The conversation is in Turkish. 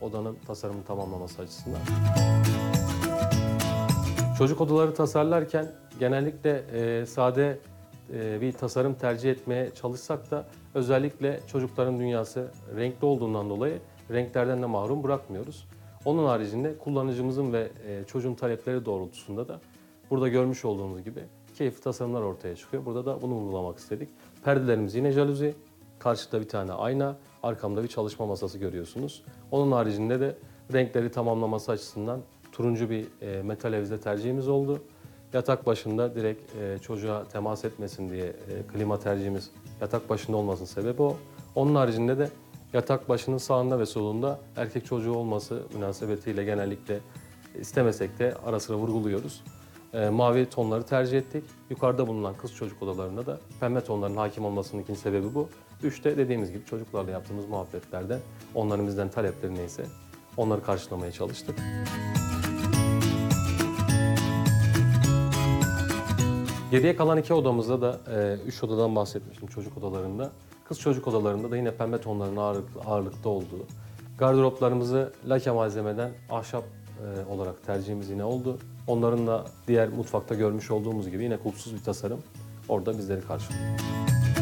odanın tasarımını tamamlaması açısından. Çocuk odaları tasarlarken genellikle sade bir tasarım tercih etmeye çalışsak da özellikle çocukların dünyası renkli olduğundan dolayı renklerden de mahrum bırakmıyoruz. Onun haricinde kullanıcımızın ve çocuğun talepleri doğrultusunda da burada görmüş olduğunuz gibi keyifli tasarımlar ortaya çıkıyor. Burada da bunu uygulamak istedik. Perdelerimiz yine jaluzi, karşıda bir tane ayna, arkamda bir çalışma masası görüyorsunuz. Onun haricinde de renkleri tamamlaması açısından turuncu bir metal avize tercihimiz oldu. Yatak başında direkt çocuğa temas etmesin diye klima tercihimiz yatak başında olmasının sebebi o. Onun haricinde de yatak başının sağında ve solunda erkek çocuğu olması münasebetiyle genellikle istemesek de ara sıra vurguluyoruz. Mavi tonları tercih ettik. Yukarıda bulunan kız çocuk odalarında da pembe tonların hakim olmasının ikinci sebebi bu. Üçte dediğimiz gibi çocuklarla yaptığımız muhabbetlerde onların bizden talepleri neyse onları karşılamaya çalıştık. Geriye kalan iki odamızda da üç odadan bahsetmiştim çocuk odalarında. Kız çocuk odalarında da yine pembe tonların ağırlıkta olduğu. Gardıroplarımızı lake malzemeden ahşap olarak tercihimiz yine oldu. Onların da diğer mutfakta görmüş olduğumuz gibi yine kulpsuz bir tasarım orada bizleri karşılıyor.